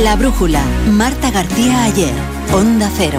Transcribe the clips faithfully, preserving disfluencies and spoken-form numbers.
La Brújula, Marta García Ayer, Onda Cero.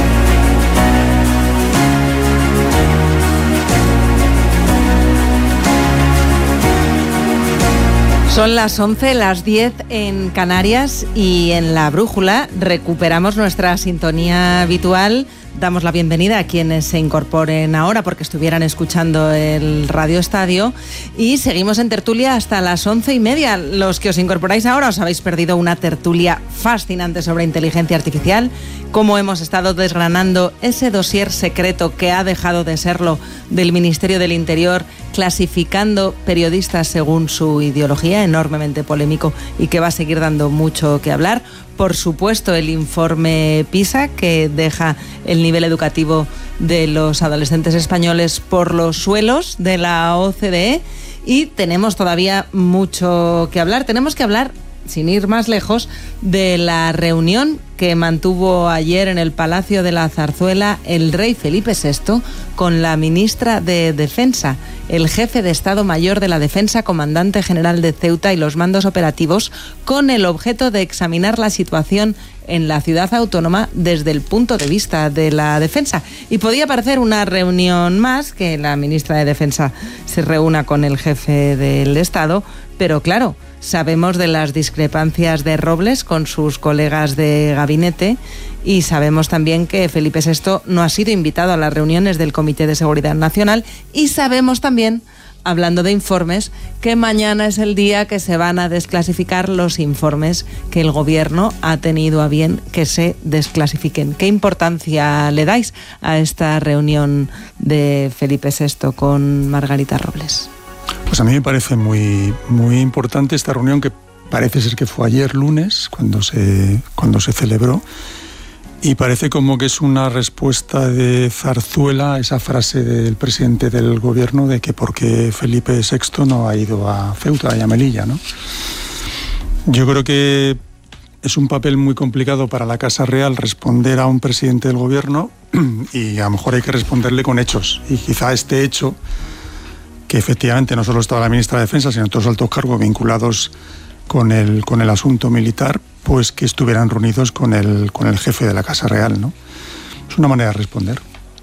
Son las once, las diez en Canarias, y en La Brújula recuperamos nuestra sintonía habitual. Damos la bienvenida a quienes se incorporen ahora porque estuvieran escuchando el Radio Estadio, y seguimos en tertulia hasta las once y media. Los que os incorporáis ahora os habéis perdido una tertulia fascinante sobre inteligencia artificial, cómo hemos estado desgranando ese dossier secreto que ha dejado de serlo del Ministerio del Interior, clasificando periodistas según su ideología, enormemente polémico y que va a seguir dando mucho que hablar. Por supuesto, el informe PISA, que deja el nivel educativo de los adolescentes españoles por los suelos de la O C D E, y tenemos todavía mucho que hablar. Tenemos que hablar, sin ir más lejos, de la reunión que mantuvo ayer en el Palacio de la Zarzuela el rey Felipe sexto con la ministra de Defensa, el jefe de Estado Mayor de la Defensa, comandante general de Ceuta, y los mandos operativos, con el objeto de examinar la situación en la ciudad autónoma desde el punto de vista de la defensa. Y podía parecer una reunión más, que la ministra de Defensa se reúna con el jefe del Estado, pero claro, sabemos de las discrepancias de Robles con sus colegas de gabinete, y sabemos también que Felipe sexto no ha sido invitado a las reuniones del Comité de Seguridad Nacional, y sabemos también, hablando de informes, que mañana es el día que se van a desclasificar los informes que el Gobierno ha tenido a bien que se desclasifiquen. ¿Qué importancia le dais a esta reunión de Felipe sexto con Margarita Robles? Pues a mí me parece muy, muy importante esta reunión, que parece ser que fue ayer lunes cuando se, cuando se celebró, y parece como que es una respuesta de Zarzuela a esa frase del presidente del Gobierno de que por qué Felipe sexto no ha ido a Ceuta y a Melilla, ¿no? Yo creo que es un papel muy complicado para la Casa Real responder a un presidente del Gobierno, y a lo mejor hay que responderle con hechos, y quizá este hecho, que efectivamente no solo estaba la ministra de Defensa, sino otros altos cargos vinculados con el, con el asunto militar, pues que estuvieran reunidos con el, con el jefe de la Casa Real, ¿no? Es una manera de responder.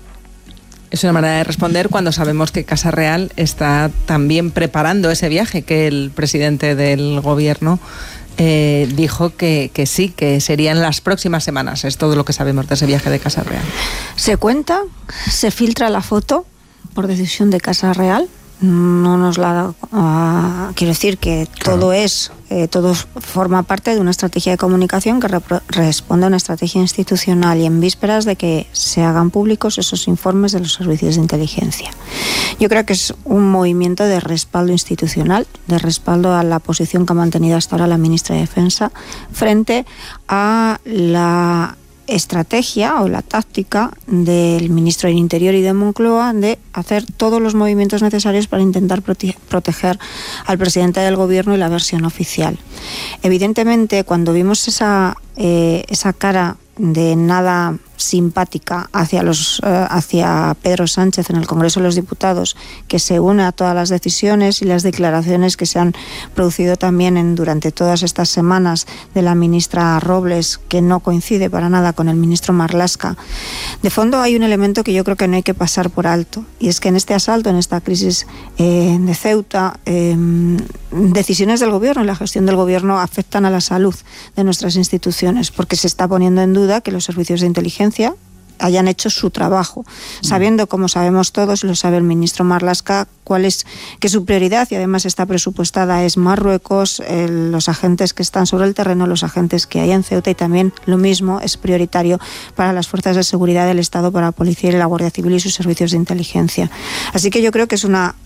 Es una manera de responder cuando sabemos que Casa Real está también preparando ese viaje, que el presidente del Gobierno eh, dijo que, que sí, que serían las próximas semanas. Es todo lo que sabemos de ese viaje de Casa Real. Se cuenta, se filtra la foto por decisión de Casa Real. No nos la uh, quiero decir que claro. todo es eh, todo forma parte de una estrategia de comunicación que repro- responde a una estrategia institucional, y en vísperas de que se hagan públicos esos informes de los servicios de inteligencia. Yo creo que es un movimiento de respaldo institucional, de respaldo a la posición que ha mantenido hasta ahora la ministra de Defensa frente a la estrategia o la táctica del ministro del Interior y de Moncloa de hacer todos los movimientos necesarios para intentar prote- proteger al presidente del Gobierno y la versión oficial. Evidentemente, cuando vimos esa, eh, esa cara de nada simpática hacia los eh, hacia Pedro Sánchez en el Congreso de los Diputados, que se une a todas las decisiones y las declaraciones que se han producido también en, durante todas estas semanas de la ministra Robles, que no coincide para nada con el ministro Marlaska. De fondo hay un elemento que yo creo que no hay que pasar por alto, y es que en este asalto, en esta crisis eh, de Ceuta, eh, decisiones del Gobierno y la gestión del Gobierno afectan a la salud de nuestras instituciones, porque se está poniendo en duda que los servicios de inteligencia hayan hecho su trabajo, sabiendo, como sabemos todos, lo sabe el ministro Marlaska, cuál es, que su prioridad, y además está presupuestada, es Marruecos, eh, los agentes que están sobre el terreno, los agentes que hay en Ceuta, y también lo mismo es prioritario para las fuerzas de seguridad del Estado, para la Policía y la Guardia Civil y sus servicios de inteligencia. Así que yo creo que es una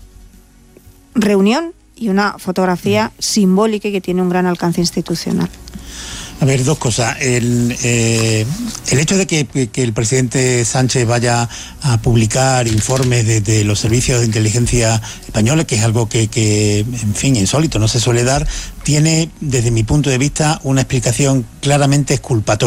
reunión y una fotografía simbólica y que tiene un gran alcance institucional. A ver, dos cosas. El, eh, el hecho de que, que el presidente Sánchez vaya a publicar informes de, de los servicios de inteligencia españoles, que es algo que, que, en fin, insólito, no se suele dar, tiene, desde mi punto de vista, una explicación claramente exculpatoria.